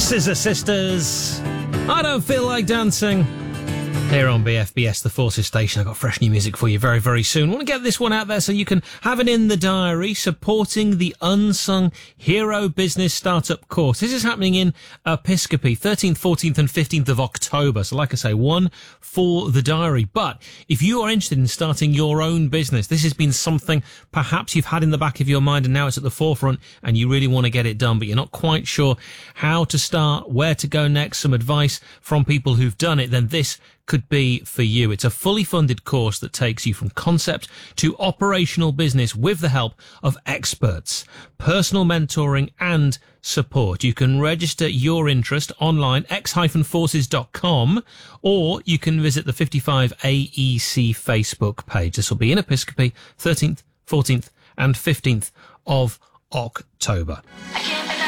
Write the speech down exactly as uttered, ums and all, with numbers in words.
Scissor Sisters, I Don't Feel Like Dancing. Here on B F B S, the Forces Station. I've got fresh new music for you very, very soon. I want to get this one out there so you can have it in the diary, supporting the Unsung Hero Business Startup Course. This is happening in Episcopi, thirteenth, fourteenth and fifteenth of October. So like I say, one for the diary. But if you are interested in starting your own business, this has been something perhaps you've had in the back of your mind and now it's at the forefront and you really want to get it done, but you're not quite sure how to start, where to go next, some advice from people who've done it, then this could be for you. It's a fully funded course that takes you from concept to operational business with the help of experts, personal mentoring and support. You can register your interest online, x dash forces dot com, or you can visit the fifty-five A E C Facebook page. This will be in Episcopi, thirteenth, fourteenth and fifteenth of October.